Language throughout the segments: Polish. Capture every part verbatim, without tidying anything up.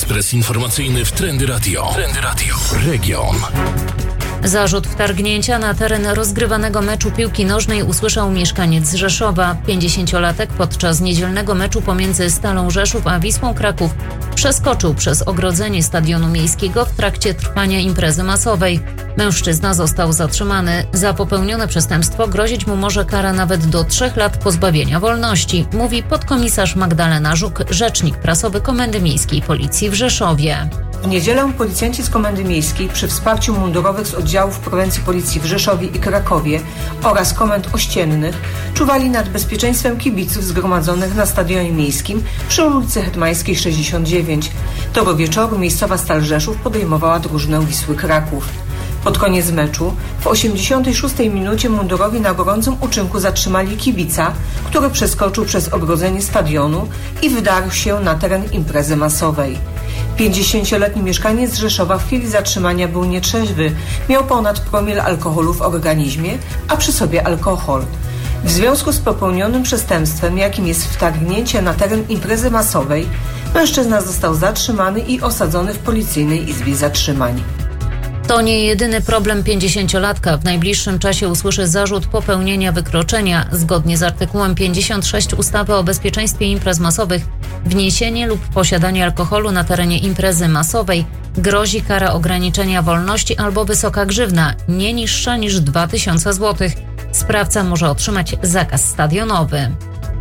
Ekspres informacyjny w Trendy Radio. Trendy Radio. Region. Zarzut wtargnięcia na teren rozgrywanego meczu piłki nożnej usłyszał mieszkaniec z Rzeszowa. pięćdziesięciolatek podczas niedzielnego meczu pomiędzy Stalą Rzeszów a Wisłą Kraków przeskoczył przez ogrodzenie stadionu miejskiego w trakcie trwania imprezy masowej. Mężczyzna został zatrzymany. Za popełnione przestępstwo grozić mu może kara nawet do trzech lat pozbawienia wolności, mówi podkomisarz Magdalena Żuk, rzecznik prasowy Komendy Miejskiej Policji w Rzeszowie. W niedzielę policjanci z Komendy Miejskiej przy wsparciu mundurowych z oddziałów prewencji policji w Rzeszowie i Krakowie oraz komend ościennych czuwali nad bezpieczeństwem kibiców zgromadzonych na stadionie miejskim przy ulicy Hetmańskiej sześćdziesiąt dziewięć. Tego wieczoru miejscowa Stal Rzeszów podejmowała drużynę Wisły Kraków. Pod koniec meczu w osiemdziesiątej szóstej minucie mundurowi na gorącym uczynku zatrzymali kibica, który przeskoczył przez ogrodzenie stadionu i wdarł się na teren imprezy masowej. pięćdziesięcioletni mieszkaniec Rzeszowa w chwili zatrzymania był nietrzeźwy, miał ponad promil alkoholu w organizmie, a przy sobie alkohol. W związku z popełnionym przestępstwem, jakim jest wtargnięcie na teren imprezy masowej, mężczyzna został zatrzymany i osadzony w policyjnej izbie zatrzymań. To nie jedyny problem pięćdziesięciolatka. W najbliższym czasie usłyszy zarzut popełnienia wykroczenia. Zgodnie z artykułem pięćdziesiąt sześć ustawy o bezpieczeństwie imprez masowych, wniesienie lub posiadanie alkoholu na terenie imprezy masowej grozi kara ograniczenia wolności albo wysoka grzywna, nie niższa niż dwa tysiące złotych. Sprawca może otrzymać zakaz stadionowy.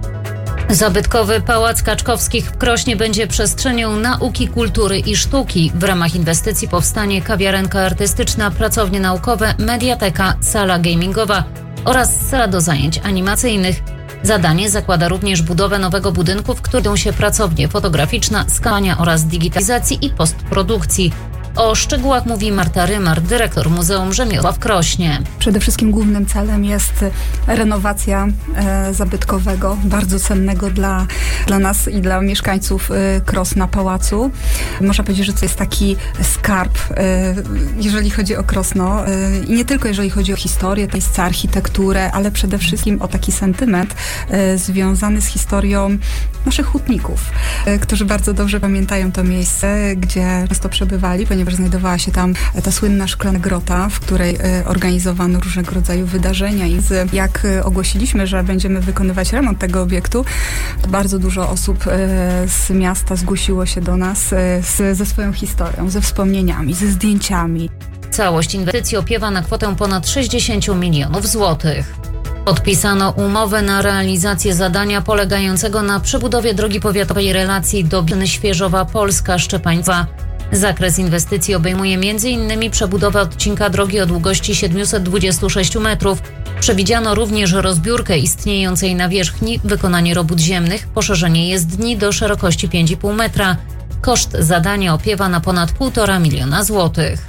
Zabytkowy Pałac Kaczkowskich w Krośnie będzie przestrzenią nauki, kultury i sztuki. W ramach inwestycji powstanie kawiarenka artystyczna, pracownie naukowe, mediateka, sala gamingowa oraz sala do zajęć animacyjnych. Zadanie zakłada również budowę nowego budynku, w którym się pracownie fotograficzna, skanowania oraz digitalizacji i postprodukcji. O szczegółach mówi Marta Rymar, dyrektor Muzeum Rzemiosła w Krośnie. Przede wszystkim głównym celem jest renowacja e, zabytkowego, bardzo cennego dla, dla nas i dla mieszkańców e, Krosna Pałacu. Można powiedzieć, że to jest taki skarb, e, jeżeli chodzi o Krosno. E, I nie tylko jeżeli chodzi o historię, to jest architekturę, ale przede wszystkim o taki sentyment e, związany z historią naszych hutników, e, którzy bardzo dobrze pamiętają to miejsce, gdzie często przebywali, ponieważ znajdowała się tam ta słynna szklana grota, w której y, organizowano różnego rodzaju wydarzenia i z, jak y, ogłosiliśmy, że będziemy wykonywać remont tego obiektu, to bardzo dużo osób y, z miasta zgłosiło się do nas y, z, ze swoją historią, ze wspomnieniami, ze zdjęciami. Całość inwestycji opiewa na kwotę ponad sześćdziesiąt milionów złotych. Podpisano umowę na realizację zadania polegającego na przebudowie drogi powiatowej relacji do Świeżowa Polska-Szczepańca. Zakres inwestycji obejmuje między innymi przebudowę odcinka drogi o długości siedemset dwadzieścia sześć metrów. Przewidziano również rozbiórkę istniejącej nawierzchni, wykonanie robót ziemnych, poszerzenie jezdni do szerokości pięć i pół metra. Koszt zadania opiewa na ponad półtora miliona złotych.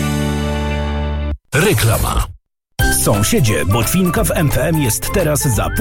Reklama. Sąsiedzie, botwinka w M P M jest teraz za